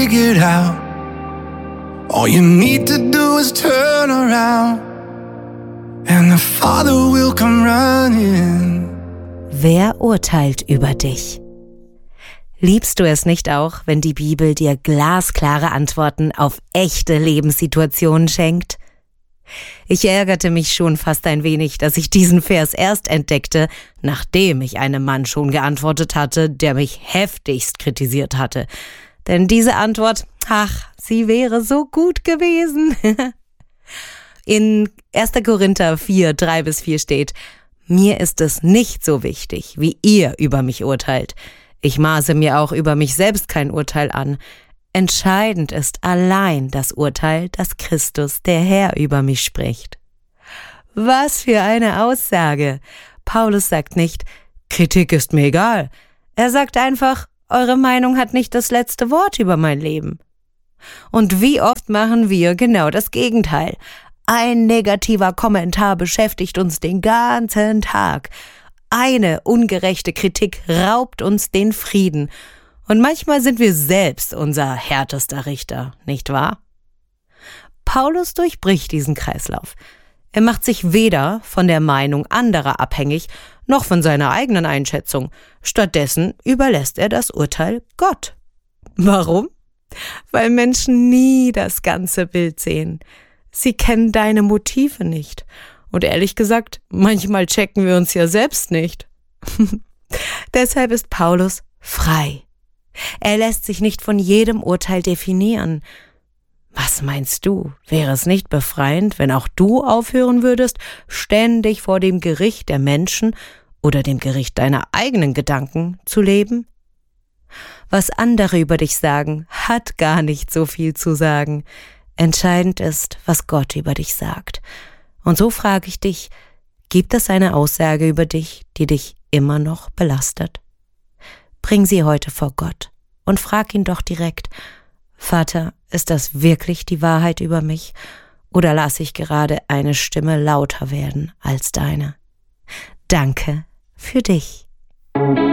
figured out. All you need to do is turn around, and the Father will come running. Wer urteilt über dich? Liebst du es nicht auch, wenn die Bibel dir glasklare Antworten auf echte Lebenssituationen schenkt? Ich ärgerte mich schon fast ein wenig, dass ich diesen Vers erst entdeckte, nachdem ich einem Mann schon geantwortet hatte, der mich heftigst kritisiert hatte. Denn diese Antwort, sie wäre so gut gewesen. In 1. Korinther 4, 3-4 steht: Mir ist es nicht so wichtig, wie ihr über mich urteilt. Ich maße mir auch über mich selbst kein Urteil an. Entscheidend ist allein das Urteil, dass Christus, der Herr, über mich spricht. Was für eine Aussage! Paulus sagt nicht, Kritik ist mir egal. Er sagt einfach, eure Meinung hat nicht das letzte Wort über mein Leben. Und wie oft machen wir genau das Gegenteil? Ein negativer Kommentar beschäftigt uns den ganzen Tag. Eine ungerechte Kritik raubt uns den Frieden. Und manchmal sind wir selbst unser härtester Richter, nicht wahr? Paulus durchbricht diesen Kreislauf. Er macht sich weder von der Meinung anderer abhängig, noch von seiner eigenen Einschätzung. Stattdessen überlässt er das Urteil Gott. Warum? Weil Menschen nie das ganze Bild sehen. Sie kennen deine Motive nicht. Und ehrlich gesagt, manchmal checken wir uns ja selbst nicht. Deshalb ist Paulus frei. Er lässt sich nicht von jedem Urteil definieren. Was meinst du? Wäre es nicht befreiend, wenn auch du aufhören würdest, ständig vor dem Gericht der Menschen oder dem Gericht deiner eigenen Gedanken zu leben? Was andere über dich sagen, hat gar nicht so viel zu sagen. Entscheidend ist, was Gott über dich sagt. Und so frage ich dich, gibt es eine Aussage über dich, die dich immer noch belastet? Bring sie heute vor Gott und frag ihn doch direkt: Vater, ist das wirklich die Wahrheit über mich oder lasse ich gerade eine Stimme lauter werden als deine? Danke für dich.